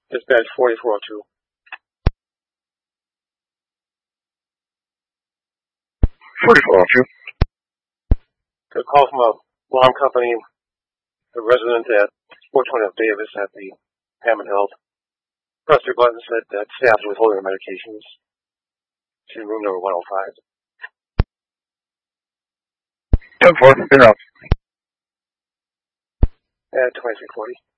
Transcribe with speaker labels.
Speaker 1: Dispatch 4402.
Speaker 2: 4402.
Speaker 1: Got a call from a alarm company, a resident at 420 Davis at the Hammond Health. Pressed their button, said that staff was withholding their medications. She's in room number 105.
Speaker 2: 10-4, you're out.
Speaker 1: At 2340.